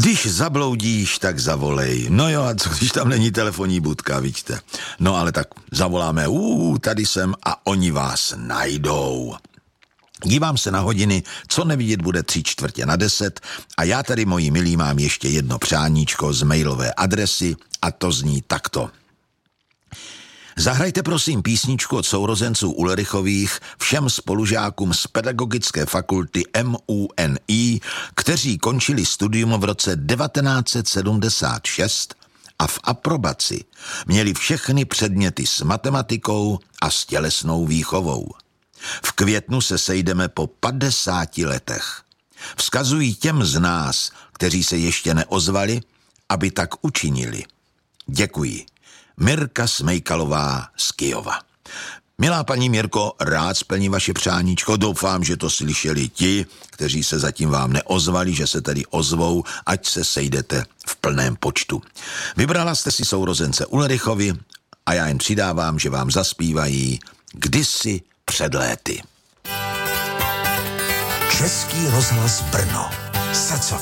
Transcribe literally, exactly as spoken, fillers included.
Když zabloudíš, tak zavolej. No jo, a co když tam není telefonní budka, vidíte? No ale tak zavoláme, uuu, tady jsem a oni vás najdou. Dívám se na hodiny, co nevidět bude tři čtvrtě na deset a já tady, moji milí, mám ještě jedno přáníčko z mailové adresy a to zní takto. Zahrajte prosím písničku od sourozenců Ulrichových všem spolužákům z Pedagogické fakulty M U N I, kteří končili studium v roce devatenáct set sedmdesát šest a v aprobaci měli všechny předměty s matematikou a s tělesnou výchovou. V květnu se sejdeme po padesáti letech. Vzkazují těm z nás, kteří se ještě neozvali, aby tak učinili. Děkuji. Mirka Smejkalová z Kyjova. Milá paní Mirko, rád splním vaše přáníčko. Doufám, že to slyšeli ti, kteří se zatím vám neozvali, že se tedy ozvou, ať se sejdete v plném počtu. Vybrala jste si sourozence Ulrichovi a já jen přidávám, že vám zaspívají Kdysi před léty. Český rozhlas Brno. Srdcovka.